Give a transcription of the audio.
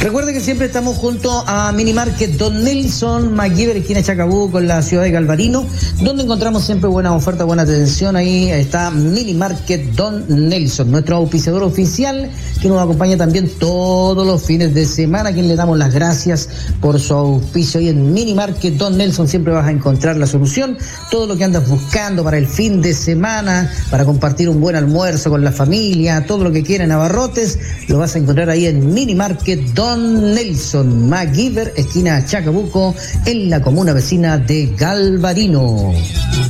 Recuerde que siempre estamos junto a Mini Market Don Nelson, MacGyver, esquina Chacabuco, en la ciudad de Galvarino, donde encontramos siempre buena oferta, buena atención. Ahí está Mini Market Don Nelson, nuestro auspiciador oficial, que nos acompaña también todos los fines de semana, a quien le damos las gracias por su auspicio. Y en Mini Market Don Nelson siempre vas a encontrar la solución, todo lo que andas buscando para el fin de semana, para compartir un buen almuerzo con la familia, todo lo que quieran, abarrotes, lo vas a encontrar ahí en Mini Market Don Nelson, MacGyver, esquina Chacabuco, en la comuna vecina de Galvarino.